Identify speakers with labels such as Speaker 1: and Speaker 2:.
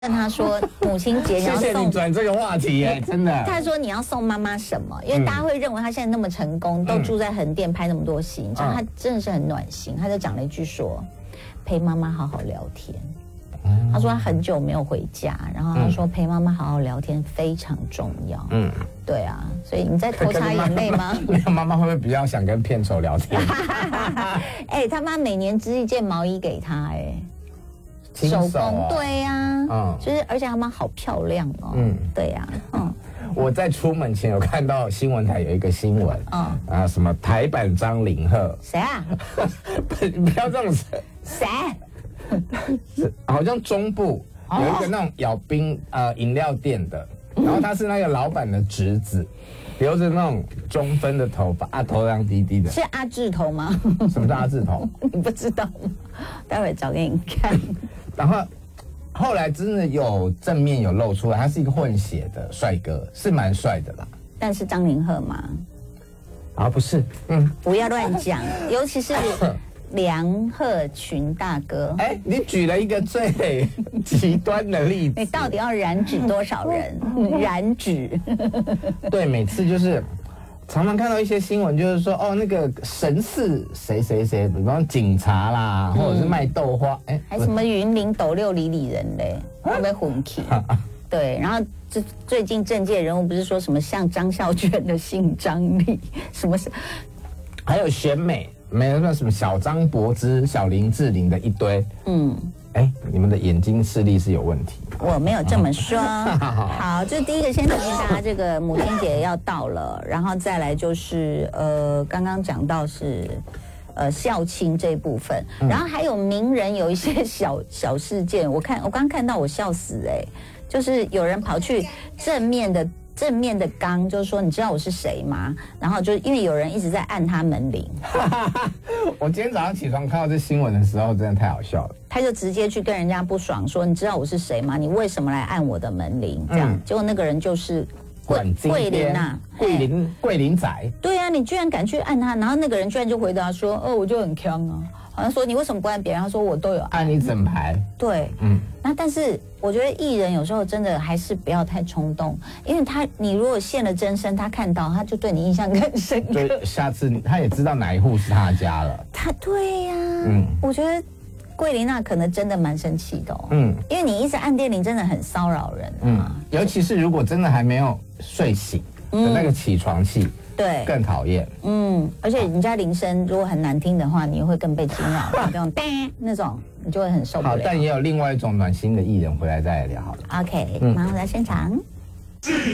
Speaker 1: 跟他说母亲节你要
Speaker 2: 谢谢你转这个话题耶，真的。
Speaker 1: 他说你要送妈妈什么？因为大家会认为他现在那么成功，都住在横店拍那么多戏，你知道他真的是很暖心。他就讲了一句说，陪妈妈好好聊天。他说他很久没有回家，然后他说陪妈妈好好聊天非常重要。对啊，所以你在偷擦眼泪吗？
Speaker 2: 妈妈会不会比较想跟片酬聊天？
Speaker 1: 哎，他妈每年织一件毛衣给他，哎。手工对呀，就是而且他妈好漂亮哦，对呀，
Speaker 2: 我在出门前有看到新闻台有一个新闻，什么台版张凌赫，
Speaker 1: 谁啊？
Speaker 2: 不要这样子，
Speaker 1: 谁？
Speaker 2: 好像中部有一个那种咬冰饮料店的，然后他是那个老板的侄子。留着那种中分的头发，头上低低的，
Speaker 1: 是阿字头吗？
Speaker 2: 什么是阿字头？
Speaker 1: 你不知道吗？待会找给你看。
Speaker 2: 然后后来真的有正面有露出来，他是一个混血的帅哥，是蛮帅的啦。
Speaker 1: 但是张凌赫吗？
Speaker 2: 啊，不是，
Speaker 1: 不要乱讲，尤其是梁鹤群大哥。
Speaker 2: 哎，你举了一个最极端的例子。
Speaker 1: 你到底要染指多少人？染指。
Speaker 2: 对，每次就是常常看到一些新闻，就是说那个神似谁谁谁，比方警察啦，或者是卖豆花，
Speaker 1: 还什么云林斗六里里人嘞，会不会混起？对，然后最近政界人物不是说什么像张孝全的姓张力，什么是？
Speaker 2: 还有选美。没有什么小张柏芝、小林志玲的一堆，你们的眼睛视力是有问题。
Speaker 1: 我没有这么说。好，就第一个先提醒大家，这个母亲节要到了，然后再来就是刚刚讲到是孝亲这部分，然后还有名人有一些小事件，我刚看到我笑死就是有人跑去正面的刚，就是说你知道我是谁吗？然后就因为有人一直在按他门铃。
Speaker 2: 我今天早上起床看到这新闻的时候，真的太好笑了。
Speaker 1: 他就直接去跟人家不爽，说你知道我是谁吗？你为什么来按我的门铃？这样，结果那个人就是桂林啊，桂林仔。对啊，你居然敢去按他，然后那个人居然就回答说，我就很强啊。好像说你为什么不按别人？他说我都有
Speaker 2: 按你整排。
Speaker 1: 对，那但是我觉得艺人有时候真的还是不要太冲动，因为你如果现了真身，他看到他就对你印象更深刻。
Speaker 2: 对，下次他也知道哪一户是他家了。
Speaker 1: 对呀，我觉得桂林娜可能真的蛮生气的因为你一直按电铃真的很骚扰人
Speaker 2: 尤其是如果真的还没有睡醒的那个起床气。对，更讨厌。
Speaker 1: 而且人家铃声如果很难听的话，你会更被惊扰。这种叮那种，你就会很受不了。
Speaker 2: 好，但也有另外一种暖心的艺人回来再来聊好了。
Speaker 1: OK，马上在现场。